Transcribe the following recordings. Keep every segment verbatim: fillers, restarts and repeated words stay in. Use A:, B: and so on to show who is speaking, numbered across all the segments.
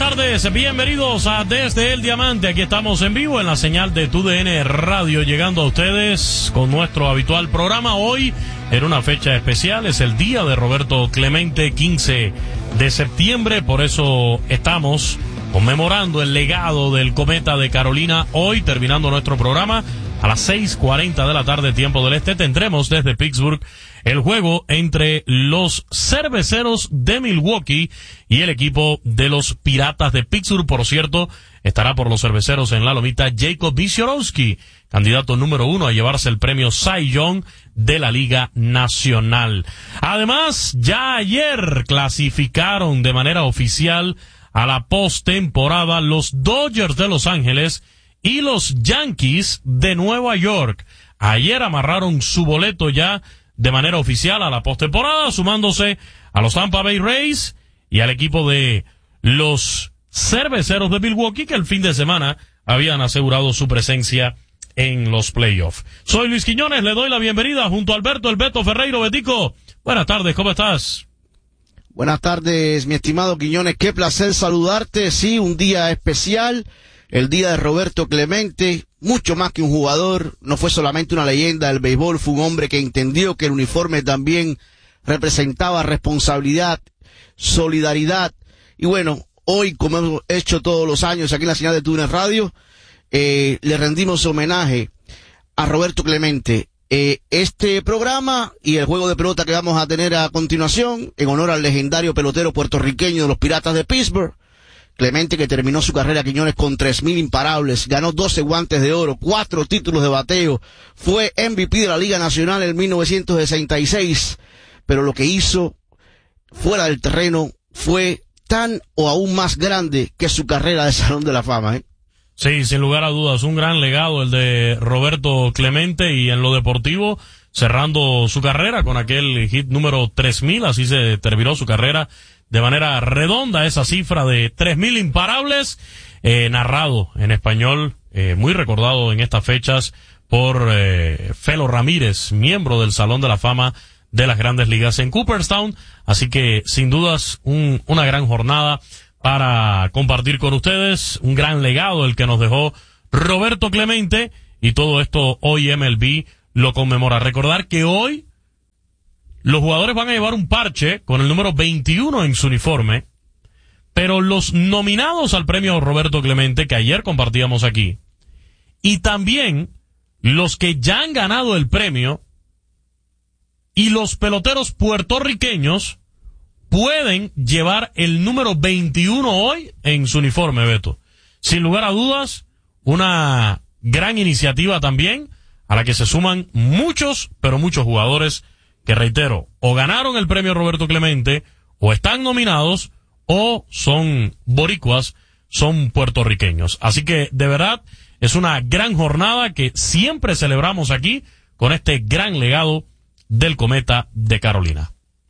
A: tardes, bienvenidos a Desde el Diamante. Aquí estamos en vivo en la señal de T U D N Radio, llegando a ustedes con nuestro habitual programa. Hoy, en una fecha especial, es el día de Roberto Clemente, quince de septiembre. Por eso estamos conmemorando el legado del cometa de Carolina. Hoy, terminando nuestro programa, a las seis cuarenta de la tarde, tiempo del este, tendremos desde Pittsburgh el juego entre los Cerveceros de Milwaukee y el equipo de los Piratas de Pittsburgh. Por cierto, estará por los Cerveceros en la lomita Jacob Wisiorowski, candidato número uno a llevarse el premio Cy Young de la Liga Nacional. Además, ya ayer clasificaron de manera oficial a la postemporada los Dodgers de Los Ángeles y los Yankees de Nueva York. Ayer amarraron su boleto ya de manera oficial a la postemporada, sumándose a los Tampa Bay Rays y al equipo de los Cerveceros de Milwaukee, que el fin de semana habían asegurado su presencia en los playoffs. Soy Luis Quiñones, le doy la bienvenida junto a Alberto El Beto Ferreiro. Betico, buenas tardes, ¿cómo estás?
B: Buenas tardes, mi estimado Quiñones, qué placer saludarte. Sí, un día especial, el día de Roberto Clemente, mucho más que un jugador, no fue solamente una leyenda del béisbol, fue un hombre que entendió que el uniforme también representaba responsabilidad, solidaridad, y bueno, hoy, como hemos hecho todos los años aquí en la señal de T U D N Radio, eh, le rendimos homenaje a Roberto Clemente. Eh, este programa y el juego de pelota que vamos a tener a continuación, en honor al legendario pelotero puertorriqueño de los Piratas de Pittsburgh, Clemente, que terminó su carrera, Quiñones, con tres mil imparables, ganó doce guantes de oro, cuatro títulos de bateo, fue M V P de la Liga Nacional en mil novecientos sesenta y seis, pero lo que hizo fuera del terreno fue tan o aún más grande que su carrera de Salón de la Fama, ¿eh?
A: Sí, sin lugar a dudas, un gran legado el de Roberto Clemente, y en lo deportivo, cerrando su carrera con aquel hit número tres mil, así se terminó su carrera de manera redonda, esa cifra de tres mil imparables, eh, narrado en español, eh, muy recordado en estas fechas por eh, Felo Ramírez, miembro del Salón de la Fama de las Grandes Ligas en Cooperstown. Así que, sin dudas, un, una gran jornada para compartir con ustedes, un gran legado el que nos dejó Roberto Clemente, y todo esto hoy M L B lo conmemora. Recordar que hoy los jugadores van a llevar un parche con el número veintiuno en su uniforme, pero los nominados al premio Roberto Clemente, que ayer compartíamos aquí, y también los que ya han ganado el premio, y los peloteros puertorriqueños, pueden llevar el número veintiuno hoy en su uniforme, Beto. Sin lugar a dudas, una gran iniciativa también, a la que se suman muchos, pero muchos jugadores que, reitero, o ganaron el premio Roberto Clemente, o están nominados, o son boricuas, son puertorriqueños. Así que, de verdad, es una gran jornada que siempre celebramos aquí con este gran legado del cometa de Carolina.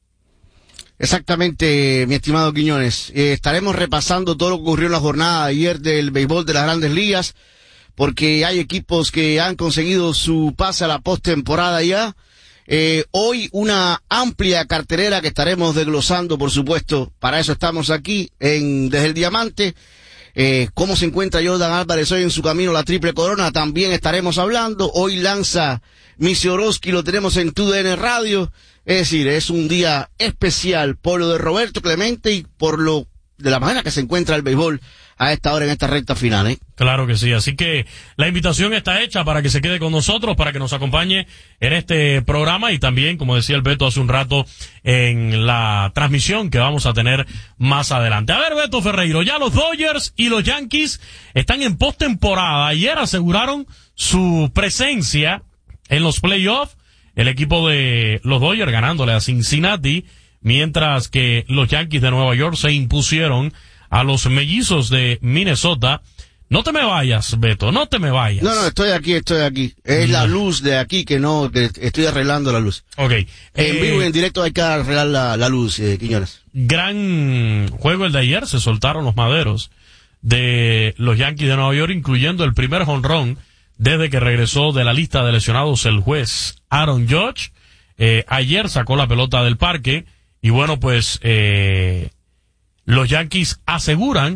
B: Exactamente, mi estimado Quiñones. Eh, estaremos repasando todo lo que ocurrió en la jornada de ayer del béisbol de las Grandes Ligas, porque hay equipos que han conseguido su pase a la postemporada ya. Eh, hoy una amplia cartelera que estaremos desglosando, por supuesto. Para eso estamos aquí en Desde el Diamante. Eh, cómo se encuentra Jordan Álvarez hoy en su camino a la triple corona, también estaremos hablando. Hoy lanza Wisiorowski, lo tenemos en T U D N Radio. Es decir, es un día especial por lo de Roberto Clemente y por lo de la manera que se encuentra el béisbol a esta hora en esta recta final, ¿eh?
A: Claro que sí, así que la invitación está hecha para que se quede con nosotros, para que nos acompañe en este programa, y también, como decía el Beto hace un rato, en la transmisión que vamos a tener más adelante. A ver, Beto Ferreiro, ya los Dodgers y los Yankees están en postemporada. Ayer aseguraron su presencia en los playoffs, el equipo de los Dodgers ganándole a Cincinnati, mientras que los Yankees de Nueva York se impusieron a los Mellizos de Minnesota. No te me vayas, Beto, no te me vayas.
B: No, no, estoy aquí, estoy aquí. Es no. la luz de aquí que no, que estoy arreglando la luz.
A: Ok.
B: En
A: eh,
B: vivo y en directo hay que arreglar la, la luz, eh, Quiñones.
A: Gran juego el de ayer, se soltaron los maderos de los Yankees de Nueva York, incluyendo el primer jonrón desde que regresó de la lista de lesionados el juez Aaron Judge. Eh, ayer sacó la pelota del parque, y bueno, pues, eh, los Yankees aseguran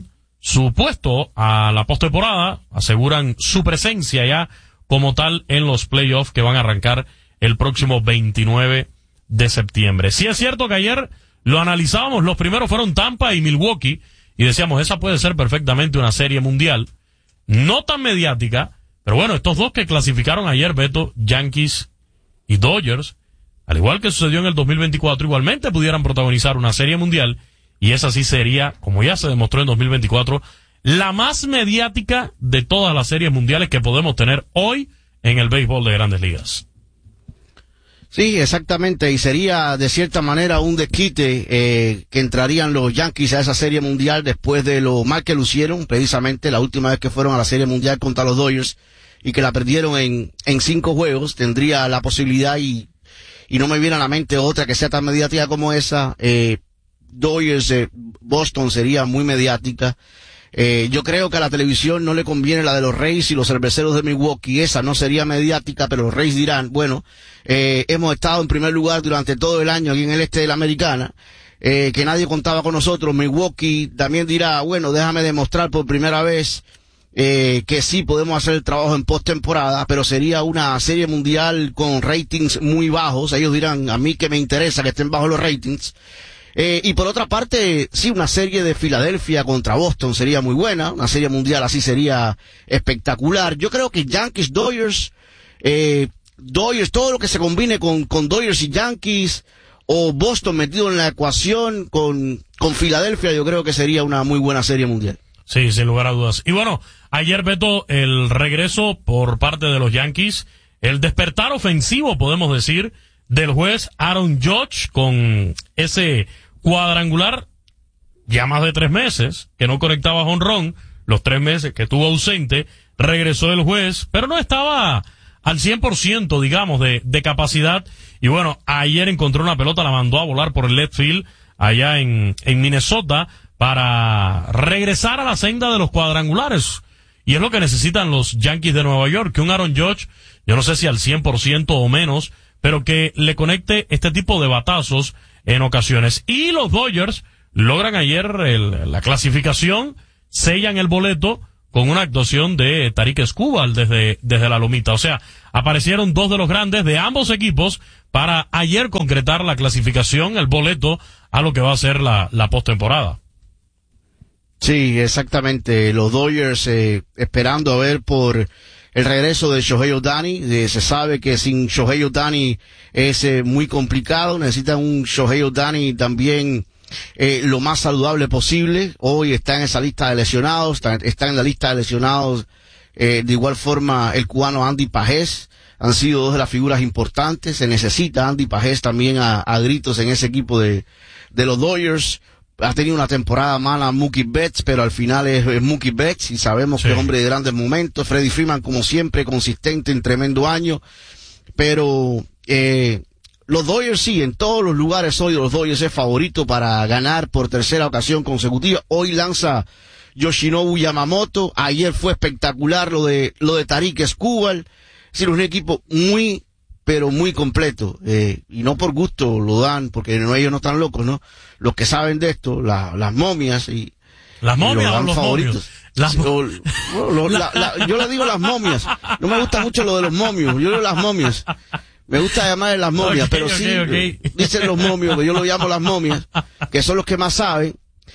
A: su puesto a la postemporada, aseguran su presencia ya como tal en los playoffs que van a arrancar el próximo veintinueve de septiembre. Sí es cierto que ayer lo analizábamos, los primeros fueron Tampa y Milwaukee, y decíamos, esa puede ser perfectamente una serie mundial, no tan mediática, pero bueno, estos dos que clasificaron ayer, Beto, Yankees y Dodgers, al igual que sucedió en el dos mil veinticuatro, igualmente pudieran protagonizar una serie mundial, y esa sí sería, como ya se demostró en dos mil veinticuatro, la más mediática de todas las series mundiales que podemos tener hoy en el béisbol de Grandes Ligas.
B: Sí, exactamente, y sería de cierta manera un desquite eh, que entrarían los Yankees a esa serie mundial después de lo mal que lucieron, precisamente la última vez que fueron a la serie mundial contra los Dodgers y que la perdieron en, en cinco juegos. Tendría la posibilidad, y, y no me viene a la mente otra que sea tan mediática como esa, eh, Dodgers, eh, Boston sería muy mediática. Eh, yo creo que a la televisión no le conviene la de los Rays y los Cerveceros de Milwaukee. Esa no sería mediática, pero los Rays dirán, bueno, eh, hemos estado en primer lugar durante todo el año aquí en el este de la Americana, eh, que nadie contaba con nosotros. Milwaukee también dirá, bueno, déjame demostrar por primera vez eh, que sí podemos hacer el trabajo en postemporada, pero sería una serie mundial con ratings muy bajos. Ellos dirán, a mí que me interesa que estén bajos los ratings. Eh, y por otra parte, sí, una serie de Filadelfia contra Boston sería muy buena, una serie mundial así sería espectacular. Yo creo que Yankees, Dodgers, eh, Dodgers, todo lo que se combine con, con Dodgers y Yankees, o Boston metido en la ecuación con, con Filadelfia, yo creo que sería una muy buena serie mundial.
A: Sí, sin lugar a dudas. Y bueno, ayer, Beto, el regreso por parte de los Yankees, el despertar ofensivo, podemos decir, del juez Aaron Judge con ese cuadrangular ya más de tres meses que no conectaba jonrón, los tres meses que estuvo ausente, regresó el juez, pero no estaba al cien por ciento, digamos, de, de capacidad, y bueno, ayer encontró una pelota, la mandó a volar por el left field allá en, en Minnesota para regresar a la senda de los cuadrangulares, y es lo que necesitan los Yankees de Nueva York, que un Aaron Judge, yo no sé si al cien por ciento o menos, pero que le conecte este tipo de batazos en ocasiones. Y los Dodgers logran ayer el, la clasificación, sellan el boleto con una actuación de Tarik Skubal desde, desde la lomita. O sea, aparecieron dos de los grandes de ambos equipos para ayer concretar la clasificación, el boleto a lo que va a ser la, la postemporada.
B: Sí, exactamente. Los Dodgers eh, esperando a ver por el regreso de Shohei Ohtani. Eh, se sabe que sin Shohei Ohtani es eh, muy complicado. Necesitan un Shohei Ohtani también eh, lo más saludable posible. Hoy está en esa lista de lesionados. Está, está en la lista de lesionados eh, de igual forma el cubano Andy Pajés. Han sido dos de las figuras importantes. Se necesita Andy Pajés también a, a gritos en ese equipo de, de los Dodgers. Ha tenido una temporada mala Mookie Betts, pero al final es, es Mookie Betts y sabemos sí. que es hombre de grandes momentos. Freddie Freeman, como siempre, consistente en tremendo año. Pero eh, los Dodgers sí, en todos los lugares hoy los Dodgers es favorito para ganar por tercera ocasión consecutiva. Hoy lanza Yoshinobu Yamamoto. Ayer fue espectacular lo de lo de Tarik Skubal. Es decir, un equipo muy pero muy completo, eh, y no por gusto lo dan, porque no, ellos no están locos, ¿no? Los que saben de esto, la, las momias y...
A: ¿Las momias o los
B: favoritos.
A: momios? Las
B: o, bueno, lo, la, la, yo le digo las momias, no me gusta mucho lo de los momios, yo digo las momias, me gusta llamarle las momias, okay, pero okay, sí, okay. dicen los momios, yo lo llamo las momias, que son los que más saben,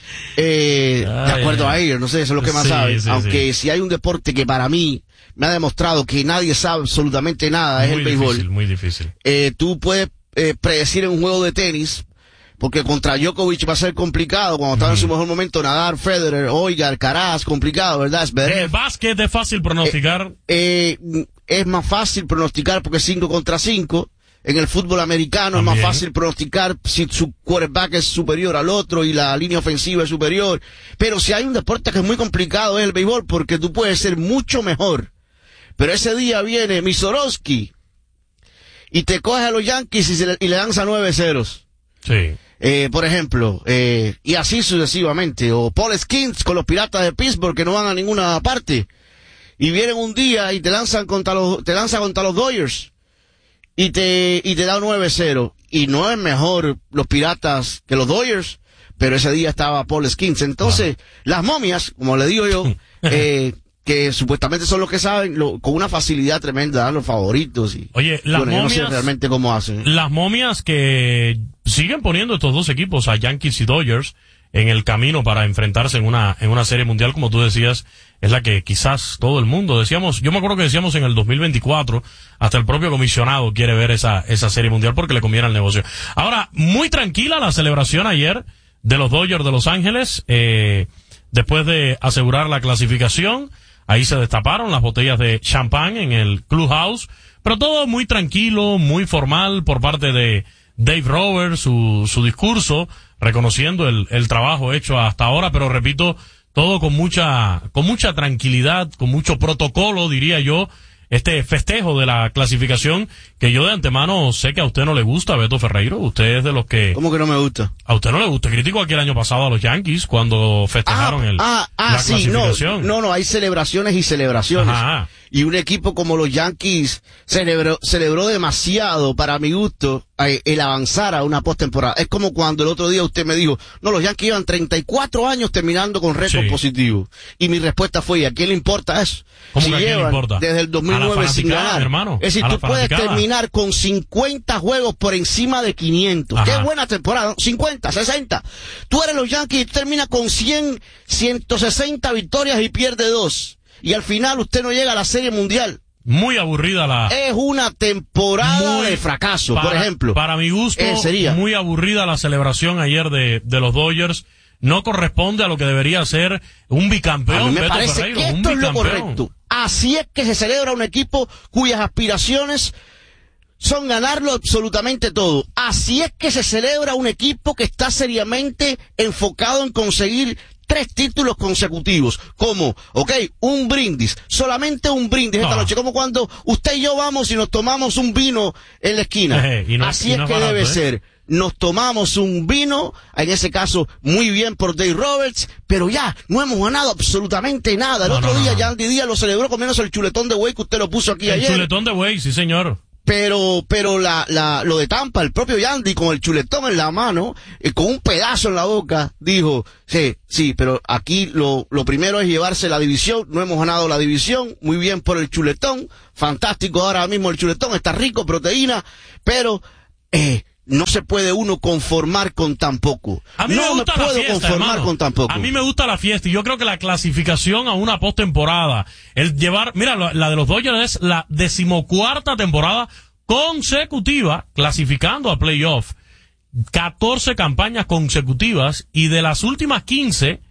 B: eh, ah, de acuerdo yeah. a ellos, no sé, son los que más sí, saben, sí, aunque sí. si hay un deporte que para mí me ha demostrado que nadie sabe absolutamente nada, muy es el béisbol.
A: Difícil, muy difícil.
B: Eh, tú puedes eh, predecir en un juego de tenis, porque contra Djokovic va a ser complicado, cuando estaba mm. en su mejor momento, Nadal, Federer, oiga, Alcaraz, complicado, ¿verdad? Es
A: en el básquet es fácil pronosticar.
B: Eh, eh, es más fácil pronosticar porque es cinco contra cinco. En el fútbol americano También. es más fácil pronosticar si su quarterback es superior al otro y la línea ofensiva es superior. Pero si hay un deporte que es muy complicado es el béisbol, porque tú puedes ser mucho mejor. Pero ese día viene Misorowski y te coge a los Yankees y, se le, y le lanza nueve ceros.
A: Sí.
B: Eh, por ejemplo, eh, y así sucesivamente. O Paul Skeens con los Piratas de Pittsburgh que no van a ninguna parte. Y vienen un día y te lanzan contra los, te lanzan contra los Dodgers. Y te, y te da nueve cero. Y no es mejor los Piratas que los Dodgers. pero ese día estaba Paul Skeens. Entonces, wow. las momias, como le digo yo, eh, que supuestamente son los que saben, lo, con una facilidad tremenda, dan los favoritos. Y,
A: Oye, las
B: bueno,
A: momias,
B: yo no sé realmente cómo hacen.
A: Las momias que siguen poniendo estos dos equipos, a Yankees y Dodgers, en el camino para enfrentarse en una, en una serie mundial, como tú decías, es la que quizás todo el mundo decíamos, yo me acuerdo que decíamos en el dos mil veinticuatro, hasta el propio comisionado quiere ver esa, esa serie mundial porque le conviene al negocio. Ahora, muy tranquila la celebración ayer de los Dodgers de Los Ángeles, eh, después de asegurar la clasificación, ahí se destaparon las botellas de champán en el clubhouse, pero todo muy tranquilo, muy formal por parte de Dave Roberts, su, su discurso, reconociendo el, el trabajo hecho hasta ahora, pero repito, todo con mucha, con mucha tranquilidad, con mucho protocolo, diría yo, este festejo de la clasificación, que yo de antemano sé que a usted no le gusta, Beto Ferreiro. Usted es de los que...
B: ¿Cómo que no me gusta?
A: A usted no le gusta. Critico aquí el año pasado a los Yankees cuando festejaron
B: ah,
A: el,
B: ah, ah,
A: la
B: sí,
A: clasificación.
B: No, no, no, hay celebraciones y celebraciones.
A: Ajá.
B: Y un equipo como los Yankees celebró, celebró demasiado, para mi gusto, el avanzar a una postemporada. Es como cuando el otro día usted me dijo, no, los Yankees llevan treinta y cuatro años terminando con récord sí. positivo. Y mi respuesta fue, ¿a quién le importa eso?
A: ¿Cómo
B: si
A: que a quién le importa?
B: Desde el dos mil nueve sin ganar.
A: Hermano,
B: es decir, tú puedes terminar con cincuenta juegos por encima de quinientos. Ajá. Qué buena temporada, cincuenta, sesenta. Tú eres los Yankees y termina con cien, ciento sesenta victorias y pierde dos. Y al final usted no llega a la Serie Mundial.
A: Muy aburrida la...
B: Es una temporada
A: muy,
B: de fracaso,
A: para,
B: por ejemplo.
A: Para mi gusto,
B: eh, sería.
A: muy aburrida la celebración ayer de, de los Dodgers. No corresponde a lo que debería ser un bicampeón.
B: A mí me
A: Beto
B: parece
A: Ferreiro,
B: que esto
A: un
B: es lo
A: bicampeón.
B: correcto. Así es que se celebra un equipo cuyas aspiraciones son ganarlo absolutamente todo. Así es que se celebra un equipo que está seriamente enfocado en conseguir tres títulos consecutivos, como, ok, un brindis, solamente un brindis esta
A: no.
B: noche, como cuando usted y yo vamos y nos tomamos un vino en la esquina.
A: Eh, y no,
B: Así
A: y
B: es
A: no
B: que
A: barato,
B: debe
A: ¿eh?
B: ser. Nos tomamos un vino, en ese caso, muy bien por Dave Roberts, pero ya, no hemos ganado absolutamente nada. El
A: no,
B: otro
A: no,
B: día,
A: no.
B: Yandy Díaz lo celebró comiéndose el chuletón de güey que usted lo puso aquí
A: el
B: ayer.
A: El chuletón de güey, sí señor.
B: Pero, pero la, la, lo de Tampa, el propio Yandy con el chuletón en la mano, y con un pedazo en la boca, dijo, sí, sí, pero aquí lo, lo primero es llevarse la división, no hemos ganado la división, muy bien por el chuletón, fantástico ahora mismo el chuletón, está rico, proteína, pero, eh, no se puede uno conformar con tan poco.
A: A mí
B: no
A: me gusta
B: me puedo
A: la fiesta,
B: conformar
A: hermano.
B: con tan poco.
A: A mí me gusta la fiesta y yo creo que la clasificación a una postemporada, el llevar, mira, la de los Dodgers es la decimocuarta temporada consecutiva clasificando a playoff. catorce campañas consecutivas y de las últimas quince,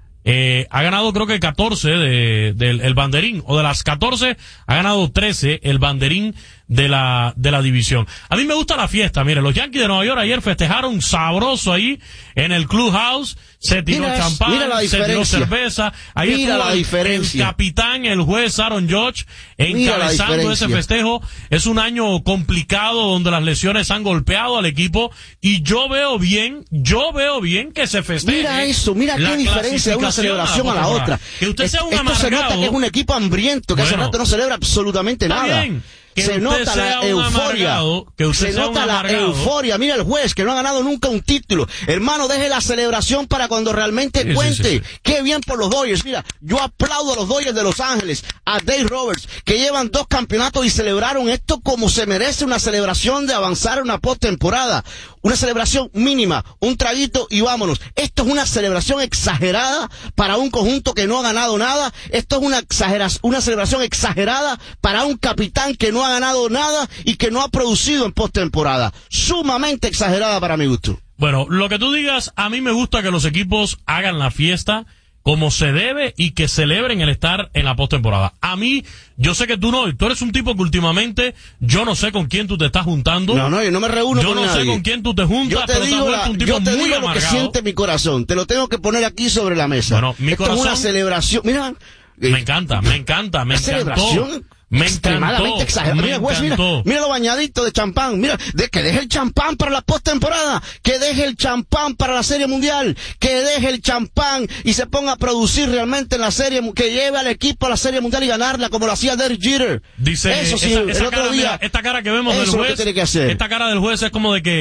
A: eh, ha ganado creo que catorce de, del el banderín, o de las catorce ha ganado trece el banderín de la de la división. A mí me gusta la fiesta, mire, los Yankees de Nueva York ayer festejaron sabroso ahí en el clubhouse, se tiró
B: mira,
A: champán,
B: mira
A: se tiró cerveza, ahí
B: mira
A: estuvo
B: la
A: el,
B: diferencia.
A: el capitán, el juez Aaron Judge, encabezando ese festejo. Es un año complicado donde las lesiones han golpeado al equipo y yo veo bien, yo veo bien que se festeje.
B: Mira eso, mira qué diferencia de una celebración a la otra.
A: Que usted sea un
B: Esto
A: amargado.
B: se nota que es un equipo hambriento, que
A: bueno,
B: hace rato no celebra absolutamente
A: está
B: nada.
A: Bien. Que
B: se nota la euforia,
A: que usted
B: se
A: sea
B: nota
A: un
B: la euforia. Mira el juez que no ha ganado nunca un título. Hermano, deje la celebración para cuando realmente
A: sí,
B: cuente.
A: Sí, sí, sí.
B: Qué bien por los Dodgers. Mira, yo aplaudo a los Dodgers de Los Ángeles, a Dave Roberts, que llevan dos campeonatos y celebraron esto como se merece una celebración de avanzar a una postemporada. Una celebración mínima, un traguito y vámonos. Esto es una celebración exagerada para un conjunto que no ha ganado nada. Esto es una exageración, una celebración exagerada para un capitán que no ha ganado nada y que no ha producido en postemporada. Sumamente exagerada para mi gusto.
A: Bueno, lo que tú digas, a mí me gusta que los equipos hagan la fiesta como se debe y que celebren el estar en la postemporada. A mí, yo sé que tú no, tú eres un tipo que últimamente, yo no sé con quién tú te estás juntando.
B: No, no, yo no me reúno
A: yo
B: con
A: no
B: nadie.
A: sé con quién tú te juntas,
B: yo te
A: pero
B: digo, la,
A: un tipo
B: yo te
A: muy
B: digo lo que siente mi corazón. Te lo tengo que poner aquí sobre la mesa.
A: Bueno, mi
B: Esto
A: corazón,
B: es una celebración. Mira,
A: me encanta, me encanta, me encantó.
B: Celebración
A: Me
B: extremadamente
A: encantó,
B: exagerado. Mira,
A: me
B: juez, mira, mira lo bañadito de champán. Mira, de, que deje el champán para la postemporada. Que deje el champán para la Serie Mundial. Que deje el champán y se ponga a producir realmente en la Serie. Que lleve al equipo a la Serie Mundial y ganarla como lo hacía Derek Jeter.
A: Dice,
B: eso sí,
A: esa,
B: el
A: esa
B: otro
A: cara,
B: día.
A: Mira, esta cara que vemos del
B: eso
A: juez.
B: Es lo que tiene que hacer.
A: Esta cara del juez es como de que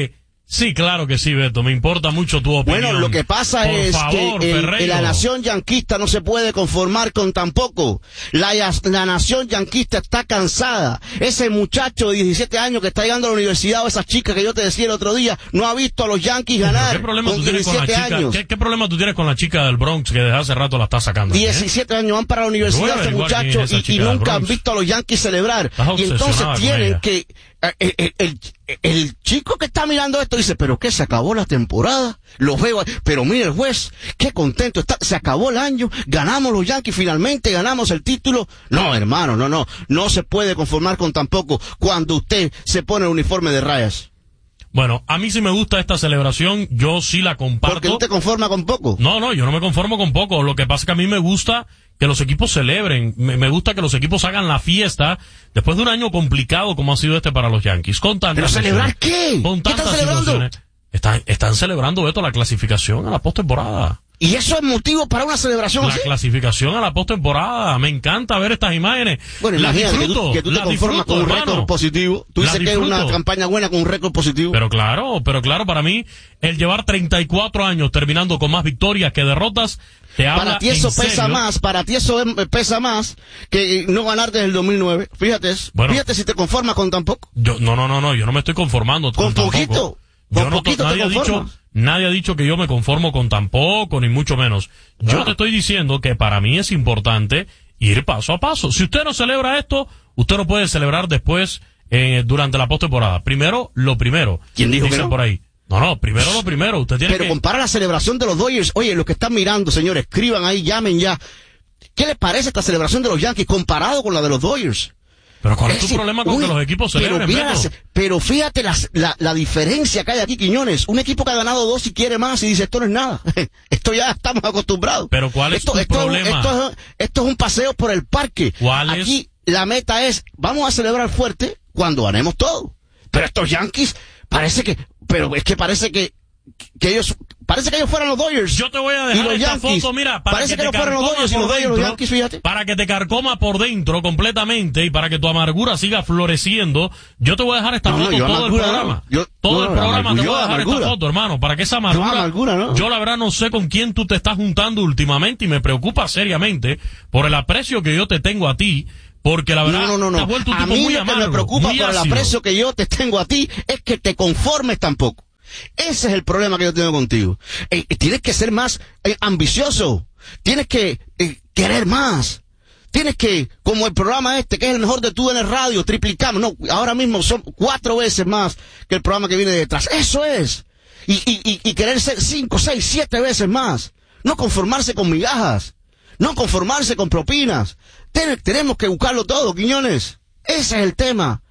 A: Sí, claro que sí, Beto, me importa mucho tu opinión.
B: Bueno, lo que pasa
A: Por
B: es
A: favor,
B: que el-
A: Ferreiro.
B: la nación yanquista no se puede conformar con tan poco. La, la nación yanquista está cansada. Ese muchacho de diecisiete años que está llegando a la universidad, o esa chica que yo te decía el otro día, no ha visto a los Yankees ganar.
A: ¿Qué problema
B: con
A: tú tienes con la
B: diecisiete
A: chica?
B: años.
A: ¿Qué, qué problema tú tienes con la chica del Bronx que desde hace rato la está sacando? ¿eh?
B: diecisiete años van para la
A: Voy
B: universidad
A: a
B: este
A: averiguar quién
B: muchacho
A: es esa
B: y, y
A: chica del
B: nunca han
A: Bronx.
B: visto a los Yankees celebrar.
A: Estás
B: Y entonces
A: obsesionada con
B: tienen
A: ella.
B: que... El, el, el, el chico que está mirando esto dice, pero ¿qué? ¿Se acabó la temporada? Lo veo, pero mire el juez, qué contento está, se acabó el año, ganamos los Yankees finalmente, ganamos el título. No, hermano, no, no, no se puede conformar con tan poco cuando usted se pone el uniforme de rayas.
A: Bueno, a mí sí me gusta esta celebración, yo sí la comparto.
B: Porque tú te conformas con poco.
A: No, no, yo no me conformo con poco. Lo que pasa es que a mí me gusta que los equipos celebren. Me, me gusta que los equipos hagan la fiesta después de un año complicado como ha sido este para los Yankees. Con tantas
B: ¿Pero celebrar
A: lesiones,
B: qué?
A: Con
B: ¿Qué están
A: tantas
B: celebrando?
A: situaciones. Están, están celebrando, Beto, la clasificación a la postemporada.
B: Y eso es motivo para una celebración
A: La
B: así.
A: clasificación a la postemporada. Me encanta ver estas imágenes.
B: Bueno,
A: Las
B: imagínate que tú,
A: disfruto,
B: que tú te
A: las
B: conformas
A: disfruto,
B: con un
A: hermano.
B: récord positivo. Tú
A: Las
B: dices que es una
A: disfruto.
B: campaña buena con un récord positivo.
A: Pero claro, pero claro, para mí, el llevar treinta y cuatro años terminando con más victorias que derrotas, te habla
B: Para ti eso
A: en
B: pesa
A: serio.
B: más, para ti eso em- pesa más que no ganar desde el dos mil nueve. Fíjate eso.
A: Bueno.
B: Fíjate si te conformas con tan poco.
A: Yo, no, no, no, no, yo no me estoy conformando
B: Con
A: tan
B: poquito.
A: poco.
B: Con
A: Yo no,
B: poquito te
A: nadie ha dicho,
B: conformas.
A: nadie ha dicho que yo me conformo con tan poco, ni mucho menos. Yo
B: Ah.
A: te estoy diciendo que para mí es importante ir paso a paso. Si usted no celebra esto, usted no puede celebrar después, eh, durante la postemporada. Primero, lo primero.
B: ¿Quién dijo que
A: Dicen
B: no?
A: por ahí. No, no, primero lo primero. Usted tiene
B: Pero
A: que...
B: compara la celebración de los Dodgers. Oye, los que están mirando, señores, escriban ahí, llamen ya. ¿Qué les parece esta celebración de los Yankees comparado con la de los Dodgers?
A: Pero ¿cuál es tu
B: decir,
A: problema con
B: uy,
A: que los equipos
B: pero
A: celebren,
B: mira,
A: Beto?
B: pero fíjate las- la, la diferencia que hay aquí, Quiñones. Un equipo que ha ganado dos y quiere más y dice, esto no es nada. Esto ya estamos acostumbrados.
A: Pero ¿cuál es
B: esto,
A: tu
B: esto
A: problema?
B: Es, esto, es, esto es un paseo por el parque.
A: ¿Cuál es?
B: Aquí la meta es, vamos a celebrar fuerte cuando ganemos todo. Pero estos Yankees, parece que, pero es que parece que, que ellos, parece que ellos fueran los Dodgers.
A: Yo te voy a
B: Y
A: dejar
B: los
A: esta
B: Yankees,
A: foto, mira, para
B: parece
A: que,
B: que,
A: te
B: no fueron los
A: carcoma
B: Dodgers y
A: por
B: los Dodgers, los
A: dentro,
B: Yankees, fíjate.
A: para que te carcoma por dentro completamente y para que tu amargura siga floreciendo. Yo te voy a dejar esta
B: No, no,
A: foto
B: yo
A: todo
B: amargura
A: el
B: no.
A: programa.
B: Yo-
A: todo
B: no,
A: el
B: no,
A: programa te
B: amargura,
A: voy a dejar
B: amargura.
A: esta foto, hermano, para que esa amargura,
B: No, amargura, no.
A: yo la verdad no sé con quién tú te estás juntando últimamente y me preocupa seriamente por el aprecio que yo te tengo a ti. Porque la verdad,
B: No, no, no,
A: te has
B: no.
A: vuelto un
B: A
A: tipo
B: mí
A: muy
B: lo que me
A: amargo,
B: preocupa
A: muy
B: por el
A: ácido.
B: aprecio que yo te tengo a ti es que te conformes tampoco. Ese es el problema que yo tengo contigo. Eh, eh, tienes que ser más eh, ambicioso. Tienes que eh, querer más. Tienes que, como el programa este, que es el mejor de tú en el radio, triplicamos. No, ahora mismo son cuatro veces más que el programa que viene detrás. Eso es. Y, y, y, y querer ser cinco, seis, siete veces más. No conformarse con migajas. No conformarse con propinas. Ten- tenemos que buscarlo todo, Quiñones. Ese es el tema.